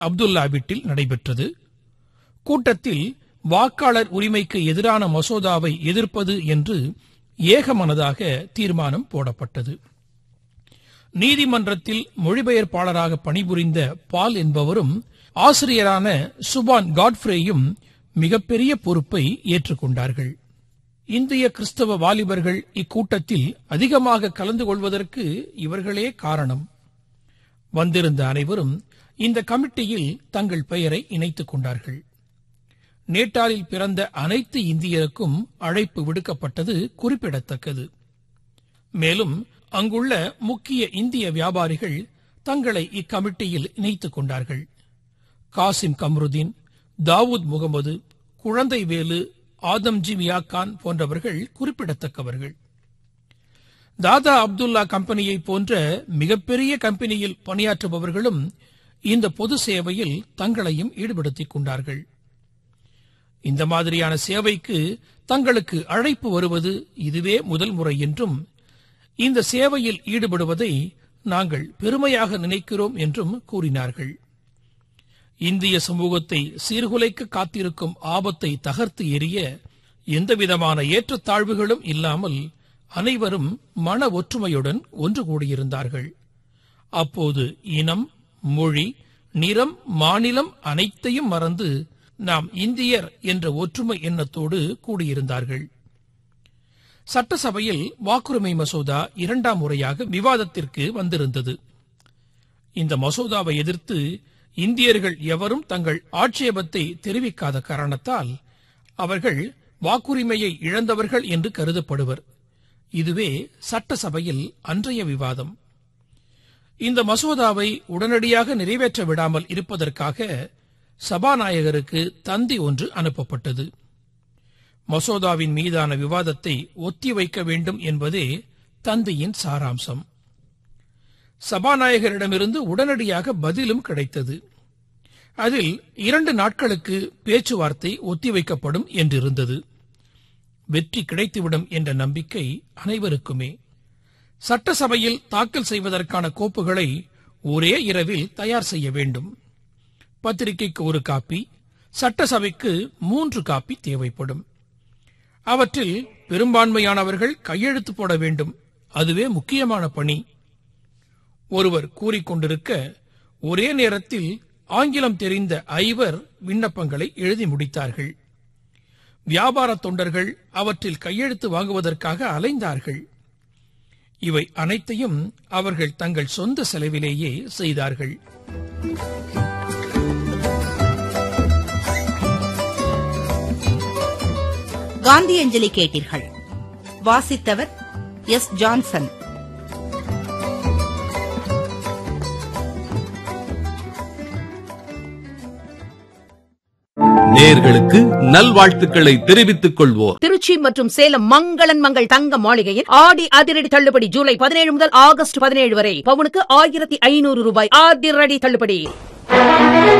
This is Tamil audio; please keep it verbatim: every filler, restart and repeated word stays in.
அப்துல்லா வீட்டில் நடைபெற்றது. கூட்டத்தில் வாக்காளர் உரிமைக்கு எதிரான மசோதாவை எதிர்ப்பது என்று ஏகமனதாக தீர்மானம் போடப்பட்டது. நீதிமன்றத்தில் மொழிபெயர்ப்பாளராக பணிபுரிந்த பால் என்பவரும் ஆசிரியரான சுபான் காட்ஃப்ரேயும் மிகப்பெரிய பொறுப்பை ஏற்றுக்கொண்டார்கள். இந்திய கிறிஸ்தவ வாலிபர்கள் இக்கூட்டத்தில் அதிகமாக கலந்து கொள்வதற்கு இவர்களே காரணம். வந்திருந்த அனைவரும் இந்த கமிட்டியில் தங்கள் பெயரை இணைத்துக் கொண்டார்கள். நேட்டாலில் பிறந்த அனைத்து இந்தியருக்கும் அழைப்பு விடுக்கப்பட்டது குறிப்பிடத்தக்கது. மேலும் அங்குள்ள முக்கிய இந்திய வியாபாரிகள் தங்களை இக்கமிட்டியில் இணைத்துக் கொண்டார்கள். காசிம் கம்ருதீன், தாவூத் முகமது, குழந்தைவேலு, ஆதம்ஜி மியாக்கான் போன்றவர்கள் குறிப்பிடத்தக்கவர்கள். தாதா அப்துல்லா கம்பெனியை போன்ற மிகப்பெரிய கம்பெனியில் பணியாற்றுபவர்களும் இந்த பொது சேவையில் தங்களையும் ஈடுபடுத்திக் கொண்டார்கள். இந்த மாதிரியான சேவைக்கு தங்களுக்கு அழைப்பு வருவது இதுவே முதல் முறை என்றும், இந்த சேவையில் ஈடுபடுவதை நாங்கள் பெருமையாக நினைக்கிறோம் என்றும் கூறினார்கள். இந்திய சமூகத்தை சீர்குலைக்க காத்திருக்கும் ஆபத்தை தகர்த்து எறிய எந்தவிதமான ஏற்றத்தாழ்வுகளும் இல்லாமல் அனைவரும் மன ஒற்றுமையுடன் ஒன்று கூடியிருந்தார்கள். அப்போது இனம், மொழி, நிறம், மாநிலம் அனைத்தையும் மறந்து நாம் இந்தியர் என்ற ஒற்றுமை எண்ணத்தோடு கூடியிருந்தார்கள். சட்டசபையில் வாக்குரிமை மசோதா இரண்டாம் முறையாக விவாதத்திற்கு வந்திருந்தது. இந்த மசோதாவை எதிர்த்து இந்தியர்கள் எவரும் தங்கள் ஆட்சேபத்தை தெரிவிக்காத காரணத்தால் அவர்கள் வாக்குரிமையை இழந்தவர்கள் என்று கருதப்படுவர். இதுவே சட்டசபையில் அன்றைய விவாதம். இந்த மசோதாவை உடனடியாக நிறைவேற்ற விடாமல் இருப்பதற்காக சபாநாயகருக்கு தந்தி ஒன்று அனுப்பப்பட்டது. மசோதாவின் மீதான விவாதத்தை ஒத்திவைக்க வேண்டும் என்பதே தந்தியின் சாராம்சம். சபாநாயகரிடமிருந்து உடனடியாக பதிலும் கிடைத்தது. அதில் இரண்டு நாட்களுக்கு பேச்சுவார்த்தை ஒத்திவைக்கப்படும் என்றிருந்தது. வெற்றி கிடைத்துவிடும் என்ற நம்பிக்கை அனைவருக்குமே. சட்டசபையில் தாக்கல் செய்வதற்கான கோப்புகளை ஒரே இரவில் தயார் செய்ய வேண்டும். பத்திரிகைக்கு ஒரு காப்பி, சட்டசபைக்கு மூன்று காப்பி தேவைப்படும். அவற்றில் பெரும்பான்மையானவர்கள் கையெழுத்து போட வேண்டும். அதுவே முக்கியமான பணி. ஒருவர் கூறிக்கொண்டிருக்க ஒரே நேரத்தில் ஆங்கிலம் தெரிந்த ஐவர் விண்ணப்பங்களை எழுதி முடித்தார்கள். வியாபார தொண்டர்கள் அவற்றில் கையெழுத்து வாங்குவதற்காக அலைந்தார்கள். இவை அனைத்தையும் அவர்கள் தங்கள் சொந்த செலவிலேயே செய்தார்கள். காந்தியஞ்சலி கேட்டீர்கள். வாசித்தவர் எஸ் ஜான்சன். நேயர்களுக்கு நல்வாழ்த்துக்களை தெரிவித்துக் கொள்வோர். திருச்சி மற்றும் சேலம் மங்களன் மங்கள் தங்க மாளிகையில் ஆடி அதிரடி தள்ளுபடி ஜூலை பதினேழு முதல் ஆகஸ்ட் பதினேழு வரை பவுனுக்கு ஆயிரத்தி ஐநூறு ரூபாய் அதிரடி தள்ளுபடி.